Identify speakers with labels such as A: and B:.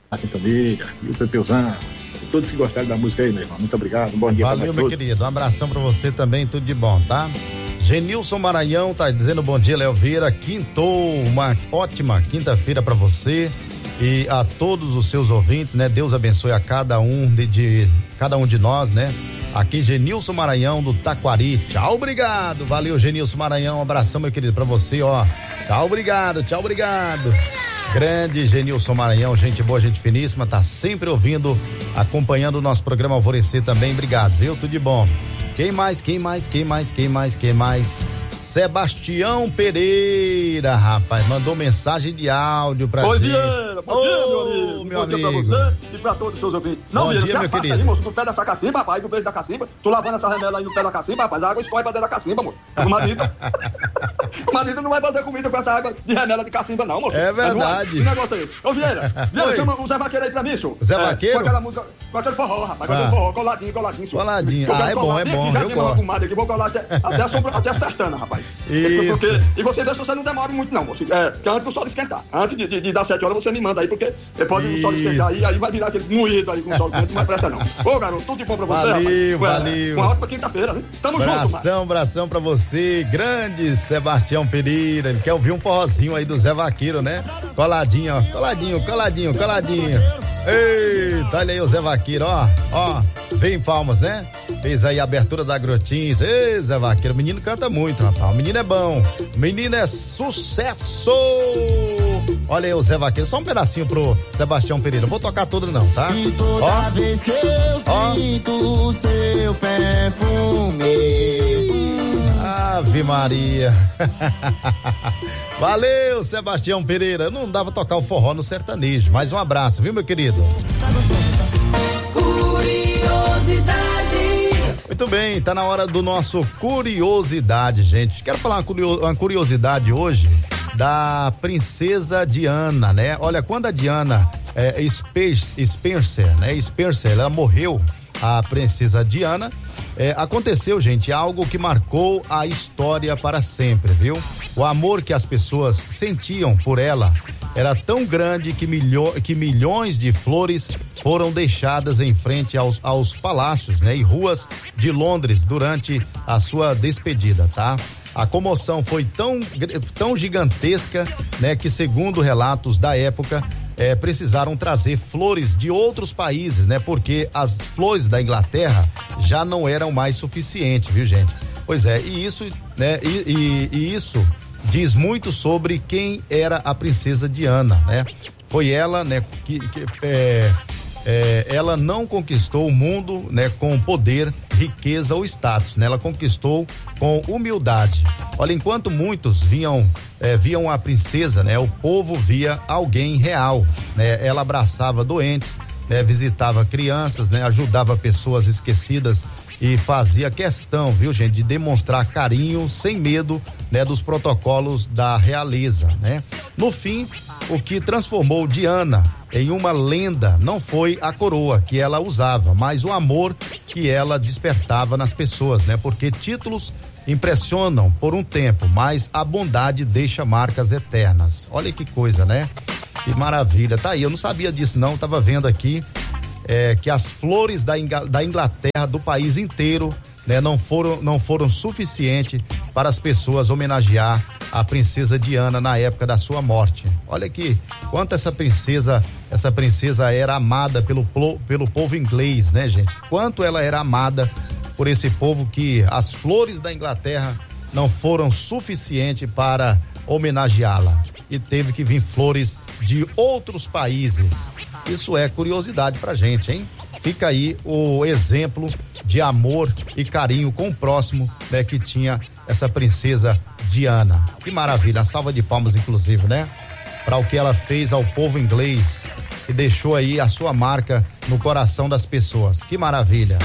A: Família, e o Pepeuzão, todos que gostaram da música aí, meu irmão. Muito obrigado, bom dia.
B: Valeu, meu querido, um abração pra você também, tudo de bom, tá? Genilson Maranhão tá dizendo bom dia, Léo Vieira, quintou, uma ótima quinta-feira pra você e a todos os seus ouvintes, né? Deus abençoe a cada um cada um de nós, né? Aqui Genilson Maranhão do Taquari, tchau, obrigado, valeu Genilson Maranhão, um abração, meu querido, pra você, ó, tchau, obrigado. Grande Genilson Maranhão, gente boa, gente finíssima, tá sempre ouvindo, acompanhando o nosso programa Alvorecer também, obrigado, viu? Tudo de bom. Quem mais? Sebastião Pereira, rapaz, mandou mensagem de áudio pra gente.
C: Bom dia, meu amigo. Bom dia pra você e pra todos os seus ouvintes. Não,
B: Vieira, você afasta
C: aí, moço, do pé dessa cacimba, rapaz, do beijo da cacimba. Tu lavando essa remela aí no pé da cacimba, rapaz, a água escorre pra dentro da cacimba, moço. O marido não vai fazer comida com essa água de remela de cacimba, não, moço.
B: É verdade.
C: Que negócio é esse? Ô, Vieira, chama o Zé Vaqueiro aí pra mim, senhor.
B: Zé Vaqueiro?
C: Com aquela música, com aquele forró, rapaz, com aquele forró, coladinho, senhor.
B: Coladinho, é bom, eu gosto.
C: Aqui, vou colar até as testanas, rapaz.
B: Isso.
C: E você vê se você não demora muito, não, moço. Porque antes do sol esquentar. Antes de dar 7 horas, você me manda aí, porque pode o sol esquentar aí vai virar aquele moído aí com o sol quente, não presta não. Ô, garoto, tudo de bom pra você,
B: valeu.
C: Uma ótima quinta-feira, né? Tamo junto,
B: abração pra você, grande Sebastião Pereira, ele quer ouvir um forrozinho aí do Zé Vaqueiro, né? Coladinho, ó, coladinho. Eita, olha aí o Zé Vaqueiro, ó, vem em Palmas, né? Fez aí a abertura da Grotins. Ei, Zé Vaqueiro, o menino canta muito, rapaz, o menino é bom, o menino é sucesso. Olha aí o Zé Vaqueiro, só um pedacinho pro Sebastião Pereira, não vou tocar tudo não, tá?
D: E toda vez que eu sinto o seu perfume.
B: Ave Maria. Valeu, Sebastião Pereira. Não dava tocar o forró no sertanejo, mas um abraço, viu, meu querido? Muito bem, tá na hora do nosso Curiosidade, gente. Quero falar uma curiosidade hoje da princesa Diana, né? Olha, quando a Diana Spencer, né? Spencer, ela morreu, a princesa Diana, aconteceu, gente, algo que marcou a história para sempre, viu? O amor que as pessoas sentiam por ela era tão grande que milhões de flores foram deixadas em frente aos palácios, né? E ruas de Londres durante a sua despedida, tá? A comoção foi tão gigantesca, né? Que segundo relatos da época, precisaram trazer flores de outros países, né? Porque as flores da Inglaterra já não eram mais suficientes, viu, gente? Pois é, e isso, né? E isso diz muito sobre quem era a princesa Diana, né? Foi ela, né? Ela não conquistou o mundo, né, com poder, riqueza ou status, né? Ela conquistou com humildade. Olha, enquanto muitos viam a princesa, né, o povo via alguém real, né? Ela abraçava doentes, né, visitava crianças, né, ajudava pessoas esquecidas e fazia questão, viu, gente, de demonstrar carinho sem medo, né, dos protocolos da realeza, né? No fim, o que transformou Diana em uma lenda não foi a coroa que ela usava, mas o amor que ela despertava nas pessoas, né? Porque títulos impressionam por um tempo, mas a bondade deixa marcas eternas. Olha que coisa, né? Que maravilha. Tá aí, eu não sabia disso não, tava vendo aqui que as flores da Inglaterra, do país inteiro, né, não foram suficientes para as pessoas homenagear a princesa Diana na época da sua morte. Olha aqui, quanto essa princesa era amada pelo povo inglês, né, gente? Quanto ela era amada por esse povo, que as flores da Inglaterra não foram suficientes para homenageá-la. E teve que vir flores de outros países. Isso é curiosidade pra gente, hein? Fica aí o exemplo de amor e carinho com o próximo, né, que tinha essa princesa Diana. Que maravilha, a salva de palmas, inclusive, né? Para o que ela fez ao povo inglês e deixou aí a sua marca no coração das pessoas. Que maravilha.